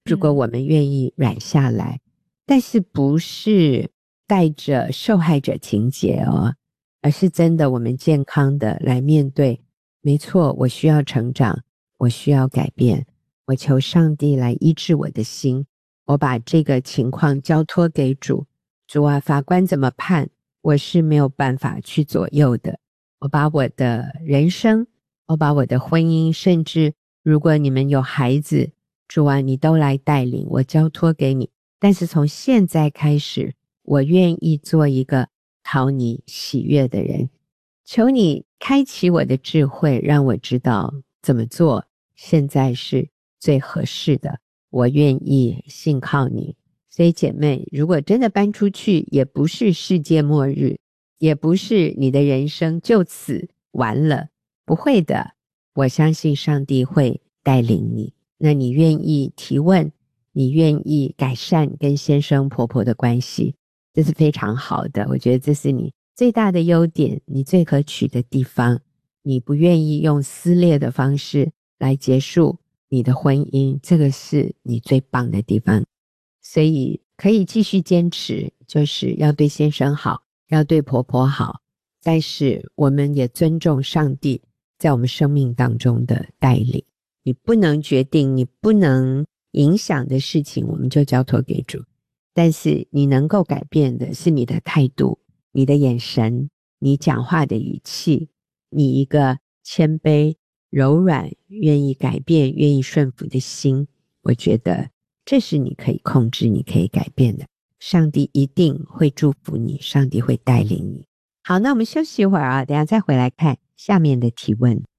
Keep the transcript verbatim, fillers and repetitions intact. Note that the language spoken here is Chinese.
如果我们愿意软下来，但是不是带着受害者情节哦，而是真的我们健康的来面对，没错，我需要成长，我需要改变，我求上帝来医治我的心，我把这个情况交托给主。主啊，法官怎么判，我是没有办法去左右的。我把我的人生，我把我的婚姻，甚至如果你们有孩子，主啊，你都来带领，我交托给你。但是从现在开始，我愿意做一个讨你喜悦的人。求你开启我的智慧，让我知道怎么做现在是最合适的，我愿意信靠你。所以姐妹，如果真的搬出去，也不是世界末日，也不是你的人生就此完了，不会的，我相信上帝会带领你。那你愿意提问，你愿意改善跟先生婆婆的关系，这是非常好的，我觉得这是你最大的优点，你最可取的地方。你不愿意用撕裂的方式来结束你的婚姻，这个是你最棒的地方。所以可以继续坚持，就是要对先生好，要对婆婆好，但是我们也尊重上帝在我们生命当中的带领。你不能决定，你不能影响的事情，我们就交托给主。但是你能够改变的是你的态度，你的眼神，你讲话的语气，你一个谦卑、柔软、愿意改变、愿意顺服的心，我觉得这是你可以控制，你可以改变的。上帝一定会祝福你，上帝会带领你。好，那我们休息一会儿啊，等一下再回来看下面的提问。